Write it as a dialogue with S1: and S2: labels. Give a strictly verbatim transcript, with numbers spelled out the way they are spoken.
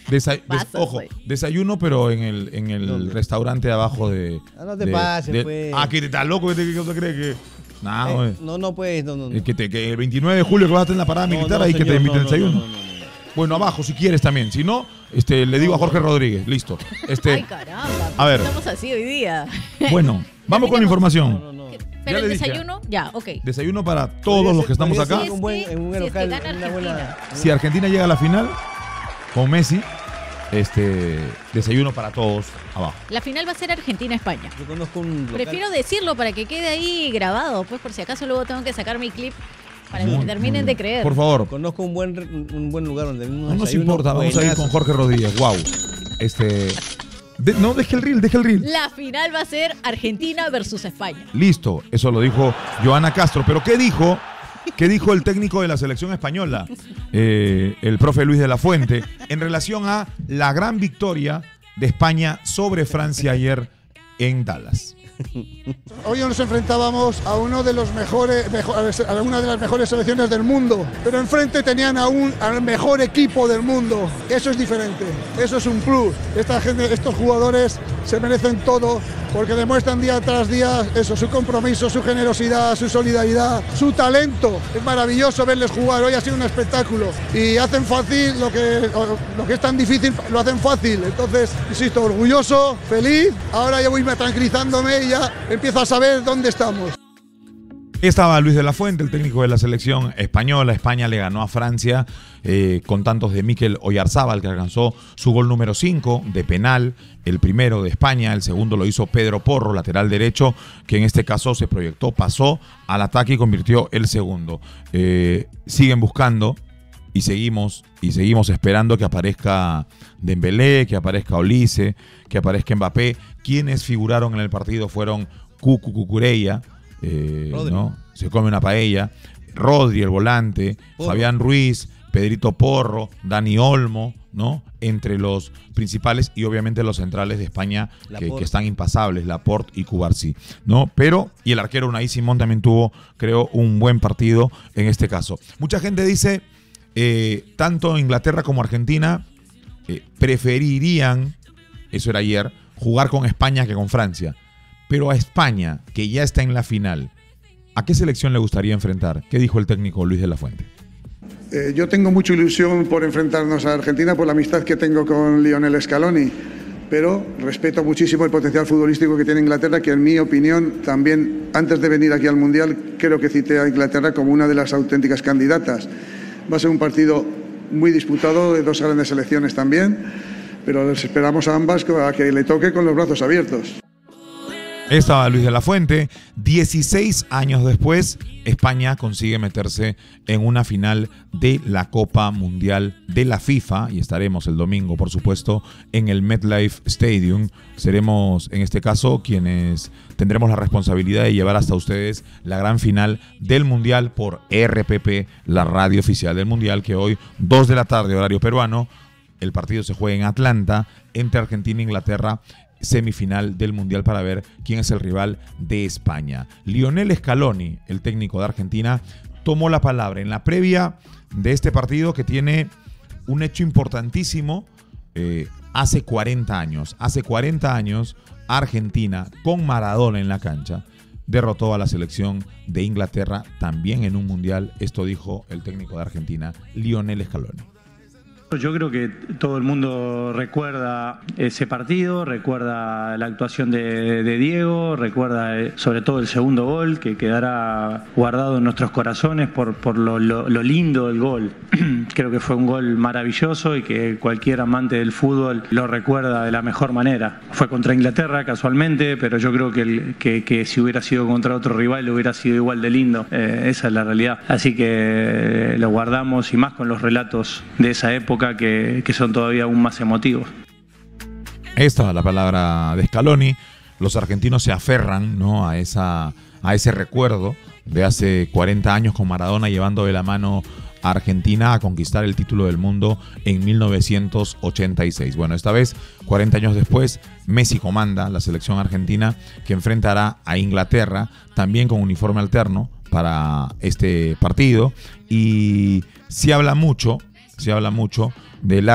S1: Desa des
S2: Pasas,
S1: ojo,
S2: wey.
S1: desayuno, pero en el, en el
S3: ¿Dónde?
S1: restaurante de abajo de...
S3: Ah, no te
S1: de,
S3: pases,
S1: de,
S3: pues.
S1: Ah, que te estás loco, ¿qué te, qué te crees que...? Nah,
S3: Eh,
S1: güey.
S3: no, no, pues, no, no. no.
S1: Eh, Que, te, que el veintinueve de julio que vas a estar en la parada
S3: No,
S1: militar,
S3: no,
S1: ahí que te
S3: señor,
S1: inviten
S3: no,
S1: el desayuno.
S3: no, no, no, no, no.
S1: Bueno, abajo si quieres también. Si no, este, le digo a Jorge Rodríguez. Listo. Este,
S2: Ay, caramba.
S1: a ver.
S2: Estamos así hoy día.
S1: Bueno, vamos con la información.
S3: No, no, no.
S2: Pero
S1: Ya
S2: el
S1: le dije.
S2: desayuno, ya, ok.
S1: Desayuno para todos
S3: Podría
S1: los
S3: ser-
S1: que estamos
S3: podría
S1: acá.
S3: ser un buen, en un
S2: Si es que
S3: local,
S2: gana
S3: una buena.
S2: Argentina.
S1: Si Argentina llega a la final con Messi, este desayuno para todos abajo.
S2: La final va a ser Argentina-España.
S3: Yo conozco un local.
S2: Prefiero decirlo para que quede ahí grabado, pues por si acaso luego tengo que sacar mi clip para que
S1: Muy-
S2: me terminen
S1: muy
S2: de creer.
S1: Por favor,
S3: Conozco un buen, re- un buen lugar donde
S1: no nos importa, vamos a ir con Jorge Rodríguez. Wow. Este, de- no, deje el reel, deje el reel.
S2: La final va a ser Argentina versus España.
S1: Listo, eso lo dijo Joana Castro. Pero ¿qué dijo? ¿Qué dijo el técnico de la selección española, eh, el profe Luis de la Fuente, en relación a la gran victoria de España sobre Francia ayer en Dallas?
S4: Hoy nos enfrentábamos a uno de los mejores, mejor- a una de las mejores selecciones del mundo, pero enfrente tenían a un, al mejor equipo del mundo. Eso es diferente, eso es un plus. Esta gente, estos jugadores se merecen todo porque demuestran día tras día eso, su compromiso, su generosidad, su solidaridad, su talento. Es maravilloso verles jugar. Hoy ha sido un espectáculo y hacen fácil lo que, lo que es tan difícil, lo hacen fácil. Entonces, insisto, orgulloso, feliz. Ahora ya voy tranquilizándome y ya empiezo a saber dónde estamos.
S1: Estaba Luis de la Fuente, el técnico de la selección española. España le ganó a Francia eh, con tantos de Mikel Oyarzábal, que alcanzó su gol número cinco de penal, el primero de España. El segundo lo hizo Pedro Porro, lateral derecho, que en este caso se proyectó, pasó al ataque y convirtió el segundo. Eh, siguen buscando y seguimos, y seguimos esperando que aparezca Dembélé, que aparezca Olise, que aparezca Mbappé. Quienes figuraron en el partido fueron Cucu Cucurella, Eh, ¿no? Se come una paella, Rodri, el volante,
S3: Porro.
S1: Fabián Ruiz, Pedrito Porro, Dani Olmo, ¿no? Entre los principales y obviamente los centrales de España que, que están impasables, Laporte y Cubarsí, ¿no? Pero, y el arquero Unai Simón también tuvo, creo, un buen partido en este caso. Mucha gente dice, eh, tanto Inglaterra como Argentina eh, preferirían, eso era ayer, jugar con España que con Francia. Pero a España, que ya está en la final, ¿a qué selección le gustaría enfrentar? ¿Qué dijo el técnico Luis de la Fuente?
S4: Eh, yo tengo mucha ilusión por enfrentarnos a Argentina por la amistad que tengo con Lionel Scaloni, pero respeto muchísimo el potencial futbolístico que tiene Inglaterra, que en mi opinión también, antes de venir aquí al Mundial, creo que cité a Inglaterra como una de las auténticas candidatas. Va a ser un partido muy disputado, de dos grandes selecciones también, pero les esperamos a ambas a que le toque con los brazos abiertos.
S1: Estaba Luis de la Fuente. dieciséis años después, España consigue meterse en una final de la Copa Mundial de la FIFA y estaremos el domingo, por supuesto, en el MetLife Stadium. Seremos, en este caso, quienes tendremos la responsabilidad de llevar hasta ustedes la gran final del Mundial por R P P, la radio oficial del Mundial, que hoy, dos de la tarde, horario peruano, el partido se juega en Atlanta entre Argentina e Inglaterra, semifinal del Mundial para ver quién es el rival de España. Lionel Scaloni, el técnico de Argentina, tomó la palabra en la previa de este partido que tiene un hecho importantísimo. Eh, hace cuarenta años, hace cuarenta años, Argentina, con Maradona en la cancha, derrotó a la selección de Inglaterra también en un Mundial. Esto dijo el técnico de Argentina, Lionel Scaloni.
S5: Yo creo que todo el mundo recuerda ese partido, recuerda la actuación de, de Diego, recuerda eh, sobre todo el segundo gol que quedará guardado en nuestros corazones por, por lo, lo, lo lindo del gol. Creo que fue un gol maravilloso y que cualquier amante del fútbol lo recuerda de la mejor manera. Fue contra Inglaterra casualmente, pero yo creo que, el, que, que si hubiera sido contra otro rival hubiera sido igual de lindo. Eh, esa es la realidad. Así que eh, lo guardamos y más con los relatos de esa época. Que, que son todavía aún más emotivos.
S1: Esta es la palabra de Scaloni. Los argentinos se aferran, ¿no?, a, esa, a ese recuerdo de hace cuarenta años con Maradona llevando de la mano a Argentina a conquistar el título del mundo en mil novecientos ochenta y seis. Bueno, esta vez, cuarenta años después, Messi comanda la selección argentina que enfrentará a Inglaterra también con uniforme alterno para este partido. Y se habla mucho, se habla mucho de la